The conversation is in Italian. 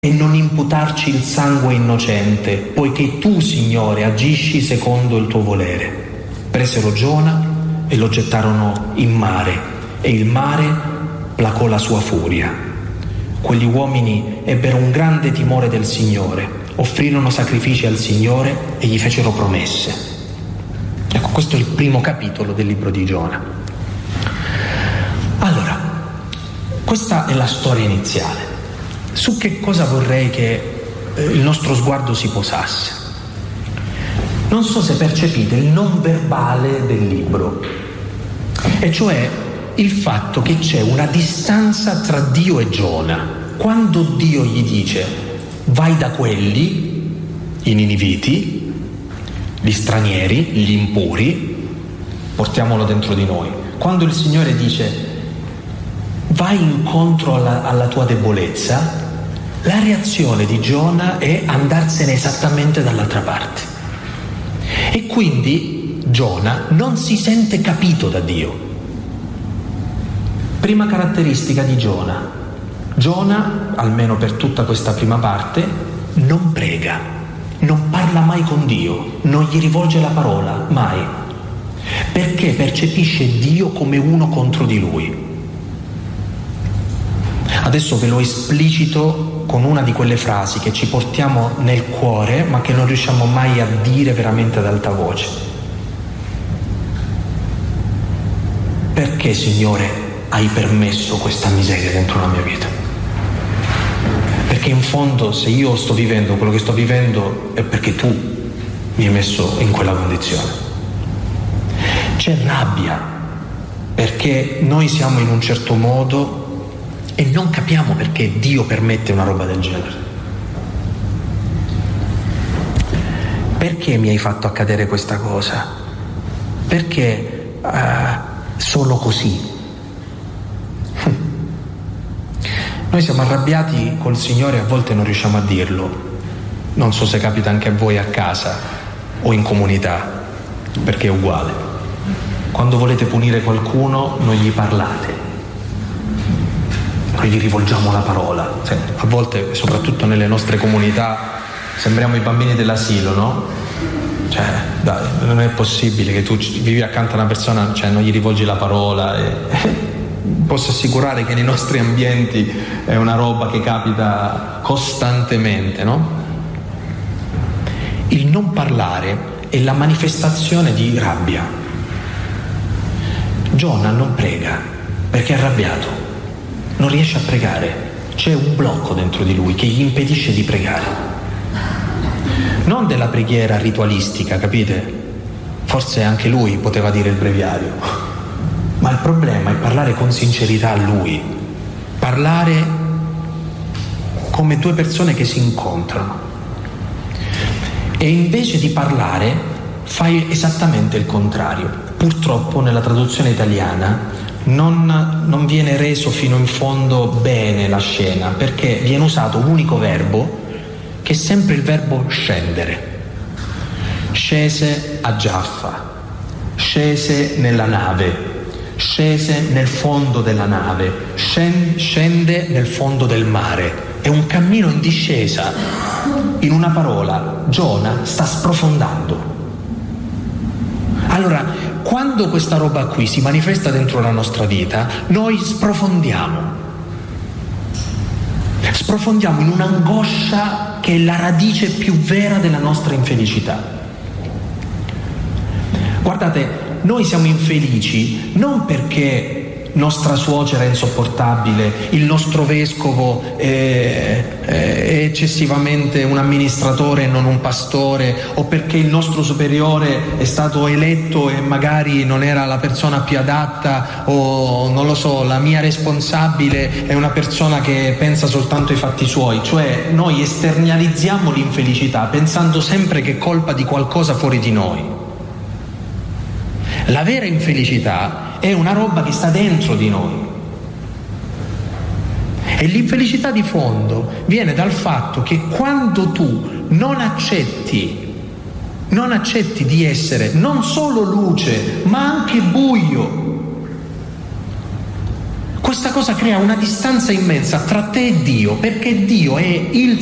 e non imputarci il sangue innocente, poiché tu, Signore, agisci secondo il tuo volere. Presero Giona e lo gettarono in mare, e il mare placò la sua furia. Quegli uomini ebbero un grande timore del Signore, offrirono sacrifici al Signore e gli fecero promesse. Ecco, questo è il primo capitolo del libro di Giona. Allora, questa è la storia iniziale. Su che cosa vorrei che il nostro sguardo si posasse? Non so se percepite il non verbale del libro, e cioè il fatto che c'è una distanza tra Dio e Giona. Quando Dio gli dice vai da quelli, i niniviti, gli stranieri, gli impuri, portiamolo dentro di noi. Quando il Signore dice vai incontro alla tua debolezza, la reazione di Giona è andarsene esattamente dall'altra parte. E quindi Giona non si sente capito da Dio. Prima caratteristica di Giona. Giona, almeno per tutta questa prima parte, non prega, non parla mai con Dio, non gli rivolge la parola, mai. Perché percepisce Dio come uno contro di lui. Adesso ve lo esplicito con una di quelle frasi che ci portiamo nel cuore ma che non riusciamo mai a dire veramente ad alta voce. Perché, Signore, hai permesso questa miseria dentro la mia vita? Perché in fondo, se io sto vivendo quello che sto vivendo, è perché tu mi hai messo in quella condizione. C'è rabbia perché noi siamo in un certo modo e non capiamo perché Dio permette una roba del genere. Perché mi hai fatto accadere questa cosa? Perché sono così? Noi siamo arrabbiati col Signore e a volte non riusciamo a dirlo. Non so se capita anche a voi a casa o in comunità, perché è uguale. Quando volete punire qualcuno non gli parlate, non gli rivolgiamo la parola. A volte, soprattutto nelle nostre comunità, sembriamo i bambini dell'asilo, no? Cioè, dai, non è possibile che tu vivi accanto a una persona, cioè non gli rivolgi la parola. Posso assicurare che nei nostri ambienti è una roba che capita costantemente, no? Il non parlare è la manifestazione di rabbia. Giona non prega perché è arrabbiato, non riesce a pregare, c'è un blocco dentro di lui che gli impedisce di pregare. Non della preghiera ritualistica, capite? Forse anche lui poteva dire il breviario, ma il problema è parlare con sincerità a lui, parlare come due persone che si incontrano. E invece di parlare fai esattamente il contrario. Purtroppo nella traduzione italiana non viene reso fino in fondo bene la scena, perché viene usato un unico verbo che è sempre il verbo scendere. Scese a Giaffa, scese nella nave, scese nel fondo della nave, scende nel fondo del mare. È un cammino in discesa. In una parola, Giona sta sprofondando. Allora, quando questa roba qui si manifesta dentro la nostra vita, noi sprofondiamo in un'angoscia che è la radice più vera della nostra infelicità. Guardate, noi siamo infelici non perché nostra suocera è insopportabile, il nostro vescovo è eccessivamente un amministratore e non un pastore, o perché il nostro superiore è stato eletto e magari non era la persona più adatta, o non lo so, la mia responsabile è una persona che pensa soltanto ai fatti suoi. Cioè noi esternalizziamo l'infelicità pensando sempre che è colpa di qualcosa fuori di noi. La vera infelicità è una roba che sta dentro di noi. E l'infelicità di fondo viene dal fatto che quando tu non accetti di essere non solo luce, ma anche buio, Questa cosa crea una distanza immensa tra te e Dio, perché Dio è il